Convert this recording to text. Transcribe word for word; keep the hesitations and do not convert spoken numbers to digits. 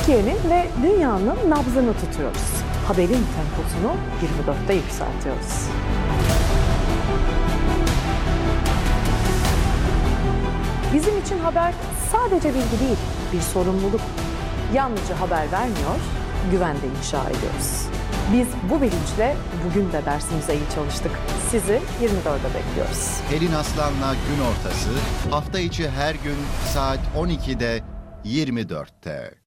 Türkiye'nin ve dünyanın nabzını tutuyoruz. Haberin temposunu yirmi dörtte yükseltiyoruz. Bizim için haber sadece bilgi değil, bir sorumluluk. Yalnızca haber vermiyor, güven de inşa ediyoruz. Biz bu bilinçle bugün de dersimize iyi çalıştık. Sizi yirmi dörde bekliyoruz. Pelin Aslan'la Gün Ortası hafta içi her gün saat on ikide yirmi dörtte.